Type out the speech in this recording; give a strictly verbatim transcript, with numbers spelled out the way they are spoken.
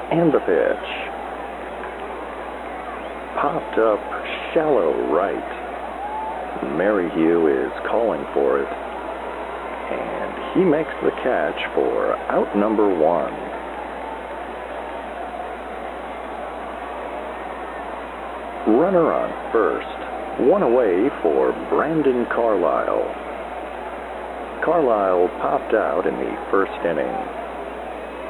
And the pitch. Popped up shallow right. Merrihew is calling for it. And he makes the catch for out number one. Runner on first. One away for Brandon Carlisle. Carlisle popped out in the first inning.